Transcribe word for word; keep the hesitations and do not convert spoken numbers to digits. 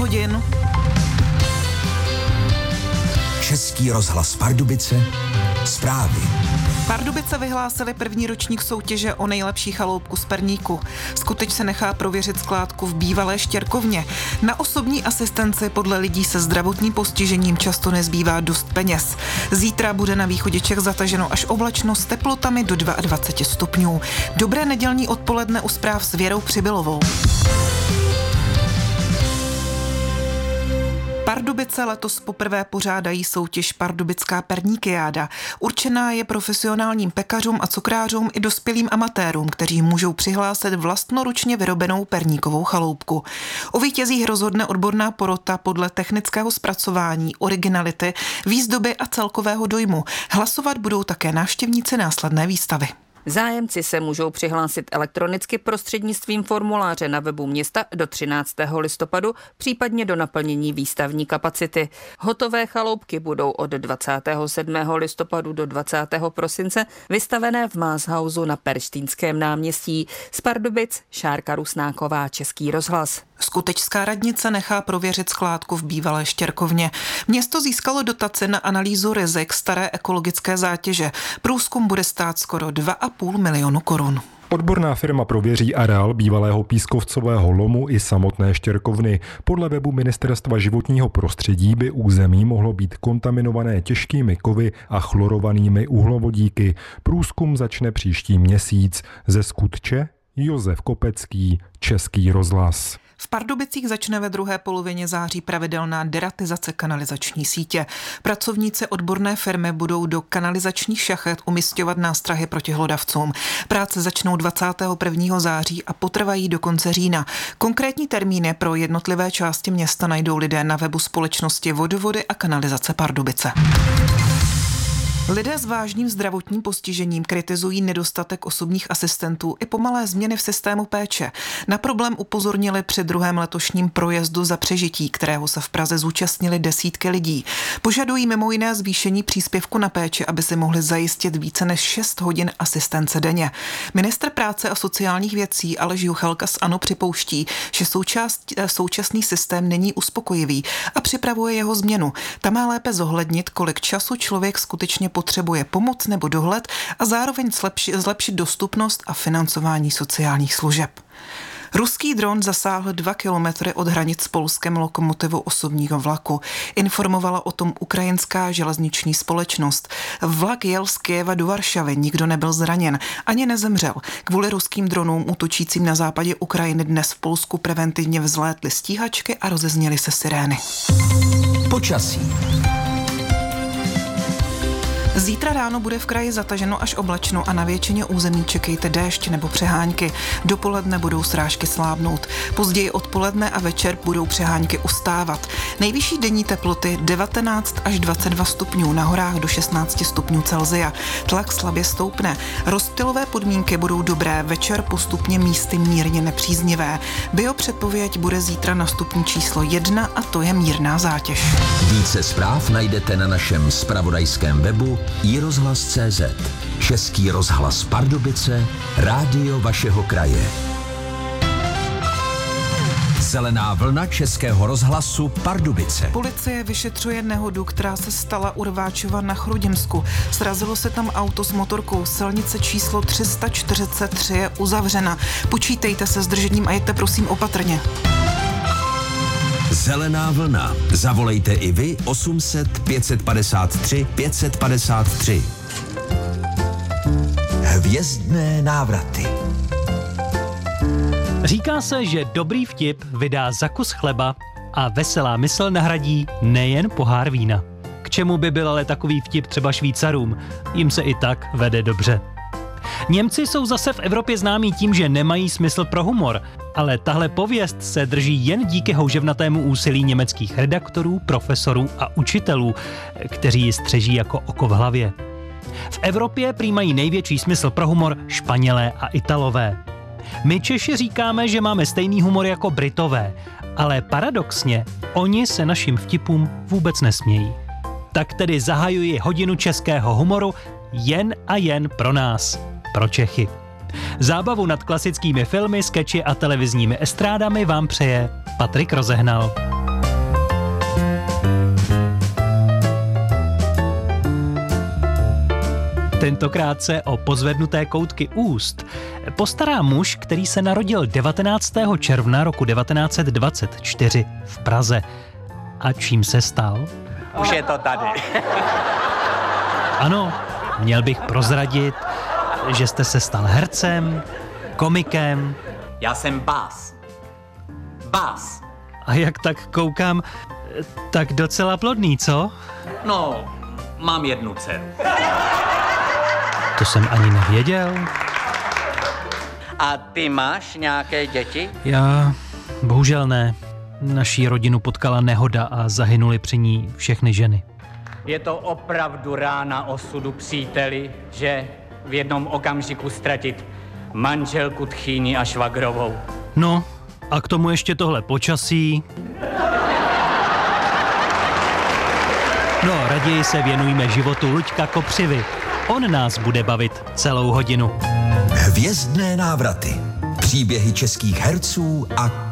hodin. Český rozhlas Pardubice, zprávy. Pardubice vyhlásili první ročník soutěže o nejlepší chaloupku z Perníku. Skuteč se nechá prověřit skládku v bývalé Štěrkovně. Na osobní asistenci podle lidí se zdravotním postižením často nezbývá dost peněz. Zítra bude na východě Čech zataženo až oblačno s teplotami do dvacet dva stupňů. Dobré nedělní odpoledne u zpráv s Věrou Přibylovou. Pardubice letos poprvé pořádají soutěž Pardubická perníkiáda. Určená je profesionálním pekařům a cukrářům i dospělým amatérům, kteří můžou přihlásit vlastnoručně vyrobenou perníkovou chaloupku. O vítězích rozhodne odborná porota podle technického zpracování, originality, výzdoby a celkového dojmu. Hlasovat budou také návštěvníci následné výstavy. Zájemci se můžou přihlásit elektronicky prostřednictvím formuláře na webu města do třináctého listopadu, případně do naplnění výstavní kapacity. Hotové chaloupky budou od dvacátého sedmého listopadu do dvacátého prosince vystavené v Máshausu na Perštýnském náměstí. Z Pardubic Šárka Rusnáková, Český rozhlas. Skutečská radnice nechá prověřit skládku v bývalé Štěrkovně. Město získalo dotaci na analýzu rizik staré ekologické zátěže. Průzkum bude stát skoro dva a půl milionu korun. Odborná firma prověří areál bývalého pískovcového lomu i samotné Štěrkovny. Podle webu Ministerstva životního prostředí by území mohlo být kontaminované těžkými kovy a chlorovanými uhlovodíky. Průzkum začne příští měsíc. Ze Skutče Josef Kopecký, Český rozhlas. V Pardubicích začne ve druhé polovině září pravidelná deratizace kanalizační sítě. Pracovníci odborné firmy budou do kanalizačních šachet umisťovat nástrahy proti hlodavcům. Práce začnou dvacátého prvního září a potrvají do konce října. Konkrétní termíny pro jednotlivé části města najdou lidé na webu společnosti Vodovody a kanalizace Pardubice. Lidé s vážným zdravotním postižením kritizují nedostatek osobních asistentů i pomalé změny v systému péče. Na problém upozornili při druhém letošním projezdu za přežití, kterého se v Praze zúčastnili desítky lidí. Požadují mimo jiné zvýšení příspěvku na péči, aby si mohli zajistit více než šest hodin asistence denně. Ministr práce a sociálních věcí Aleš Juchelka z ANO připouští, že součást, současný systém není uspokojivý a připravuje jeho změnu. Tam má lépe zohlednit, kolik času člověk skutečně potřebuje pomoc nebo dohled a zároveň zlepši, zlepšit dostupnost a financování sociálních služeb. Ruský dron zasáhl dva kilometry od hranic s Polskem lokomotivu osobního vlaku. Informovala o tom ukrajinská železniční společnost. Vlak jel z Kyjeva do Varšavy, nikdo nebyl zraněn, ani nezemřel. Kvůli ruským dronům útočícím na západě Ukrajiny dnes v Polsku preventivně vzlétly stíhačky a rozezněly se sirény. Počasí. Zítra ráno bude v kraji zataženo až oblačno a na většině území čekejte déšť nebo přehánky. Dopoledne budou srážky slábnout. Později odpoledne a večer budou přehánky ustávat. Nejvyšší denní teploty devatenáct až dvacet dva stupňů, na horách do šestnáct stupňů Celsia. Tlak slabě stoupne. Rozptylové podmínky budou dobré, večer postupně místy mírně nepříznivé. Biopředpověď bude zítra na stupni číslo jedna a to je mírná zátěž. Více zpráv najdete na našem zpravodajském webu i rozhlas tečka cé zet. Český rozhlas Pardubice, rádio vašeho kraje. Zelená vlna Českého rozhlasu Pardubice. Policie vyšetřuje nehodu, která se stala u Rváčova na Chrudinsku. Srazilo se tam auto s motorkou. Silnice číslo tři sta čtyřicet tři je uzavřena. Počítejte se s držením a jeďte prosím opatrně. Zelená vlna. Zavolejte i vy osm set pět set padesát tři pět set padesát tři. Hvězdné návraty. Říká se, že dobrý vtip vydá za kus chleba a veselá mysl nahradí nejen pohár vína. K čemu by byl ale takový vtip třeba Švýcarům? Jim se i tak vede dobře. Němci jsou zase v Evropě známí tím, že nemají smysl pro humor, ale tahle pověst se drží jen díky houževnatému úsilí německých redaktorů, profesorů a učitelů, kteří ji střeží jako oko v hlavě. V Evropě prý mají největší smysl pro humor Španělé a Italové. My Češi říkáme, že máme stejný humor jako Britové, ale paradoxně oni se našim vtipům vůbec nesmějí. Tak tedy zahajuji hodinu českého humoru jen a jen pro nás, pro Čechy. Zábavu nad klasickými filmy, skeči a televizními estrádami vám přeje Patrik Rozehnal. Tentokrát se o pozvednuté koutky úst postará muž, který se narodil devatenáctého června roku devatenáct set dvacet čtyři v Praze. A čím se stal? Už je to tady. Ano, měl bych prozradit, že jste se stal hercem, komikem. Já jsem Bás. Bás. A jak tak koukám, tak docela plodný, co? No, mám jednu dceru. To jsem ani nevěděl. A ty máš nějaké děti? Já bohužel ne. Naší rodinu potkala nehoda a zahynuly při ní všechny ženy. Je to opravdu rána osudu, příteli, že v jednom okamžiku ztratit manželku, tchýni a švagrovou. No, a k tomu ještě tohle počasí. No, raději se věnujme životu Luďka Kopřivy. On nás bude bavit celou hodinu. Hvězdné návraty. Příběhy českých herců a